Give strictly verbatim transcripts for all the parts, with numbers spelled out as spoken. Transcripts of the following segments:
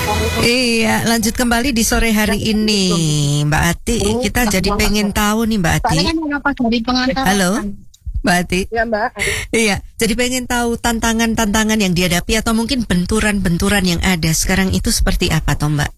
Iya, lanjut kembali di sore hari ini, Mbak Ati. Kita jadi pengen tahu nih, Mbak Ati. Halo, Mbak Ati. Ya, Mbak. Iya, jadi pengen tahu tantangan-tantangan yang dihadapi atau mungkin benturan-benturan yang ada sekarang itu seperti apa, toh, Mbak?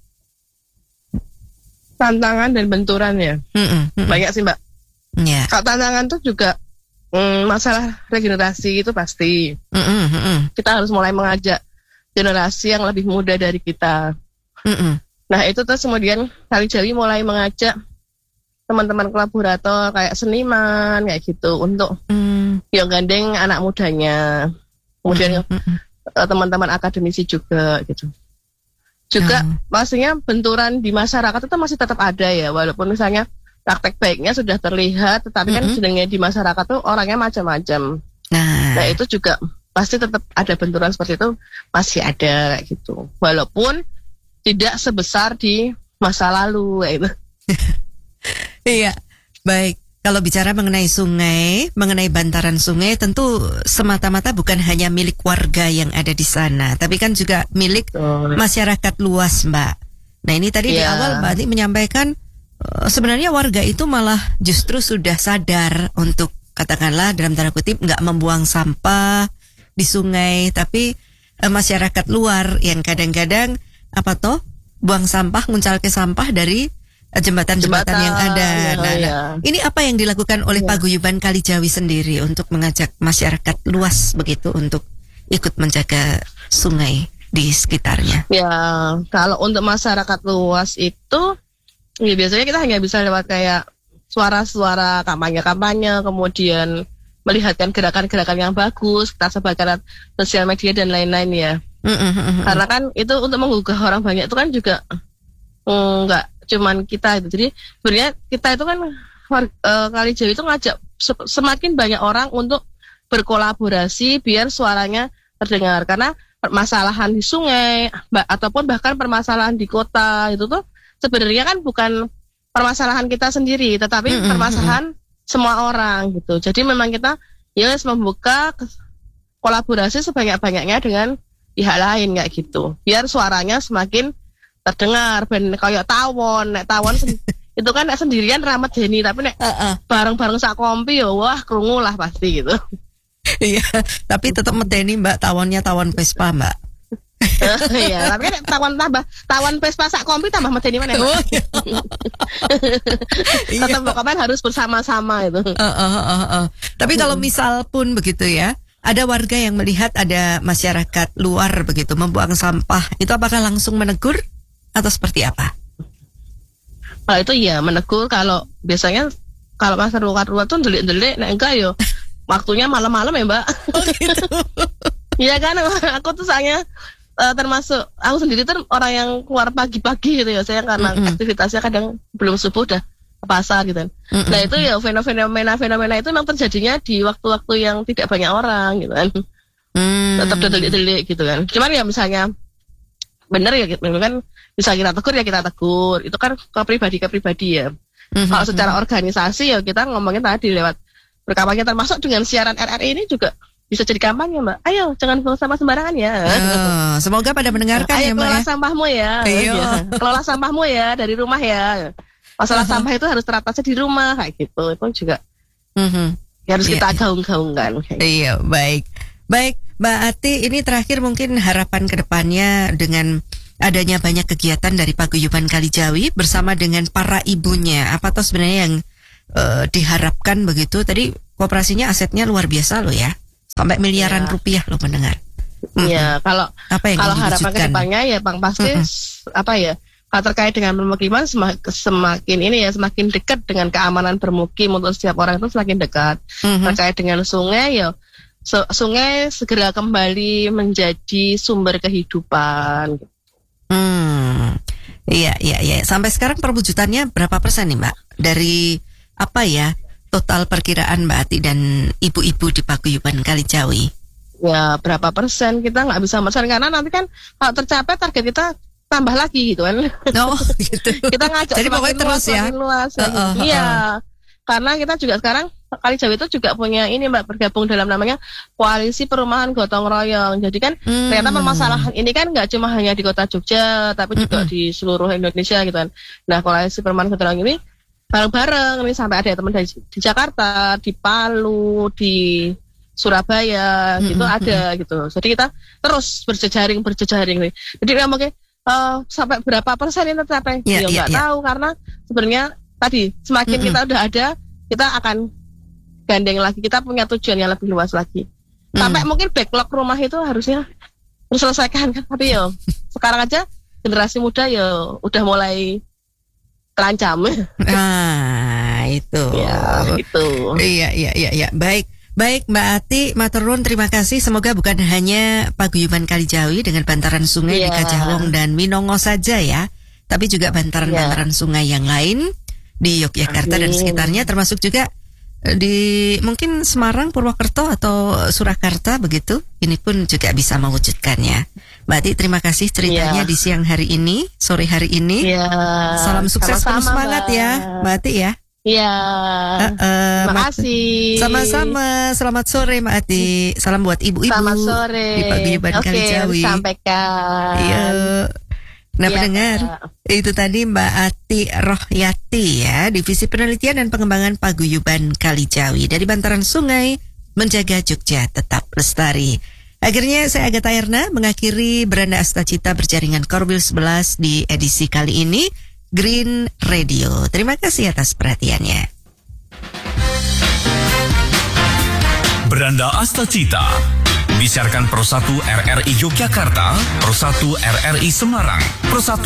Tantangan dan benturan ya. Mm-mm, mm-mm. Banyak sih, Mbak. Ya. Kalau tantangan tuh juga mm, masalah regenerasi itu pasti. Mm-mm, mm-mm. Kita harus mulai mengajak generasi yang lebih muda dari kita. Mm-mm. Nah, itu terus kemudian Kali Jawi mulai mengajak teman-teman kolaborator kayak seniman kayak gitu untuk Mm. yang gandeng anak mudanya. Kemudian Mm-mm. uh, teman-teman akademisi juga gitu. Juga Oh. pastinya benturan di masyarakat itu masih tetap ada ya, walaupun misalnya praktek baiknya sudah terlihat, tetapi kan Mm-mm. sedangnya di masyarakat tuh orangnya macam-macam. Nah, Nah, itu juga pasti tetap ada benturan seperti itu, masih ada kayak gitu. Walaupun tidak sebesar di masa lalu kayak gitu. iya, baik. Kalau bicara mengenai sungai, mengenai bantaran sungai, tentu semata-mata bukan hanya milik warga yang ada di sana, tapi kan juga milik masyarakat luas, Mbak. Nah, ini tadi di Iya. awal Mbak Ati menyampaikan eh, sebenarnya warga itu malah justru sudah sadar untuk katakanlah dalam tanda kutip nggak membuang sampah di sungai, tapi eh, masyarakat luar yang kadang-kadang apa toh buang sampah, nguncalke sampah dari eh, jembatan-jembatan Jembatan, yang ada. ya, Nah, ya. nah, ini apa yang dilakukan oleh Ya. Paguyuban Kali Jawi sendiri untuk mengajak masyarakat luas begitu untuk ikut menjaga sungai di sekitarnya? Ya, kalau untuk masyarakat luas itu, ya biasanya kita hanya bisa lewat kayak suara-suara kampanye-kampanye, kemudian melihatkan gerakan-gerakan yang bagus, kita sebarkan sosial media dan lain-lain ya. Mm-mm. Karena kan itu untuk menggugah orang banyak itu kan juga nggak cuman kita itu. Jadi sebenarnya kita itu kan war- eh, Kali Jawi itu ngajak se- semakin banyak orang untuk berkolaborasi biar suaranya terdengar. Karena permasalahan di sungai ba- ataupun bahkan permasalahan di kota itu tuh sebenarnya kan bukan permasalahan kita sendiri, tetapi Mm-mm. permasalahan semua orang gitu. Jadi memang kita ya harus membuka ke- kolaborasi sebanyak-banyaknya dengan pihak lain kayak gitu. Biar suaranya semakin terdengar, ben kayak tawon, nek tawon sen- itu kan nek sendirian ramet deni, tapi nek Uh-uh. bareng-bareng sak kompi ya wah krungu lah pasti gitu. Iya, tapi tetap medeni Mbak, tawonnya tawon Vespa, Mbak. Iya, tapi kan nek tawon tambah tawon Vespa sak kompi tambah medeni mana? Oh, iya. Tetap pokoknya harus bersama-sama itu. Uh, uh, uh, uh. Tapi kalau misal pun begitu ya, ada warga yang melihat ada masyarakat luar begitu membuang sampah, itu apakah langsung menegur atau seperti apa? Kalau itu ya menegur, kalau biasanya kalau masyarakat luar tuh delik-delik, nek enggak yo waktunya malam-malam ya Mbak. Oh gitu. Iya kan, aku tuh soalnya uh, termasuk aku sendiri tuh orang yang keluar pagi-pagi gitu ya, saya karena Mm-mm. aktivitasnya kadang belum subuh udah ke pasar gitu. Mm-mm. Nah itu ya fenomena-fenomena itu memang terjadinya di waktu-waktu yang tidak banyak orang gitu kan. Hmm. Tetap delik-delik gitu kan. Cuman ya misalnya bener ya gitu kan, bisa kita tegur ya kita tegur. Itu kan ke pribadi ke pribadi ya. Mhm. Kalau secara organisasi ya kita ngomongin tadi lewat berkampanye, termasuk dengan siaran R R I ini juga bisa jadi kampanye Mbak. Ayo jangan buang sampah sembarangan ya. Oh, semoga pada mendengarkan Ayo ya Mbak kelola ya. sampahmu ya. Iya. Ya. Kelola sampahmu ya dari rumah ya. Masalah Uh-huh. sampah itu harus teratasi di rumah kayak gitu. Itu juga Mhm. ya harus Iya, kita iya. gaung-gaungkan. Kayak gitu. Iya, baik. Baik, Mbak Ati, ini terakhir mungkin harapan kedepannya dengan adanya banyak kegiatan dari Paguyuban Kali Jawi bersama dengan para ibunya. Apa tuh sebenarnya yang eh, diharapkan begitu? Tadi kooperasinya asetnya luar biasa loh ya. Sampai miliaran Ya. rupiah loh pendengar. Mhm. Iya, kalau Apa yang kalau ingin harapan diwujudkan? kedepannya ya Bang pasti Mm-mm. s- apa ya? Kalau terkait dengan pemukiman semak- semakin ini ya semakin dekat dengan keamanan bermukim untuk setiap orang itu semakin dekat. Mhm. Terkait dengan sungai ya su- sungai segera kembali menjadi sumber kehidupan. Hmm, iya, iya, iya. Sampai sekarang perwujudannya berapa persen nih Mbak? Dari apa ya total perkiraan Mbak Ati dan ibu-ibu di Paguyuban Kali Jawi? Ya berapa persen kita nggak bisa mencari karena nanti kan kalau tercapai target kita tambah lagi gitu kan. Oh, gitu. Kita ngajak Jadi semakin pokoknya terus luas, ya. semakin luas, Uh, uh, uh, iya. uh. Karena kita juga sekarang Kalijawi itu juga punya ini Mbak, bergabung dalam namanya Koalisi Perumahan Gotong Royong. Jadi kan Hmm. ternyata permasalahan ini kan nggak cuma hanya di kota Jogja, tapi juga Mm-mm. di seluruh Indonesia gitu kan. Nah, Koalisi Perumahan Gotong Royong ini bareng-bareng ini sampai ada teman dari di Jakarta, di Palu, di Surabaya gitu Mm-mm. ada gitu. Jadi kita terus berjejaring berjejaring nih. Jadi ya mungkin eh, sampai berapa persen ini tercapai? Ya, Ya ya, nggak ya. tahu karena sebenarnya tadi semakin Mm-mm. kita udah ada, kita akan gandeng lagi, kita punya tujuan yang lebih luas lagi. Sampai Hmm. mungkin backlog rumah itu harusnya diselesaikan kan, tapi yo sekarang aja generasi muda yo udah mulai terancam. Ah, itu. Ya, itu. Iya, iya, iya, iya. Baik. Baik, Mbak Ati, matur nuwun, terima kasih. Semoga bukan hanya Paguyuban Kalijawi dengan bantaran sungai di Iya. Kajawong dan Minongo saja ya, tapi juga bantaran-bantaran sungai yang lain di Yogyakarta dan Amin. sekitarnya, termasuk juga eh, di mungkin Semarang, Purwokerto atau Surakarta begitu. Ini pun juga bisa mewujudkannya. Mbak Ati, terima kasih ceritanya Iya. di siang hari ini, sore hari ini. Iya. Salam sukses, penuh Sama-sama, semangat Mbak. ya, Mbak Ati ya. Iya. Heeh, Terima Mat- kasih. Sama-sama, selamat sore Mbak Ati. Salam buat ibu-ibu Selamat sore. di Paguyuban Oke, Kalijawi. sampaikan. Iya. Nah, Iya, pendengar, Kak. itu tadi Mbak Ati Rohyati ya, Divisi Penelitian dan Pengembangan Paguyuban Kalijawi. Dari bantaran sungai, menjaga Jogja tetap lestari. Akhirnya saya Agatha Erna mengakhiri Beranda Astacita berjaringan Korwil sebelas di edisi kali ini, Green Radio. Terima kasih atas perhatiannya. Beranda Astacita disiarkan Pro satu R R I Yogyakarta, Pro satu R R I Semarang, Pro satu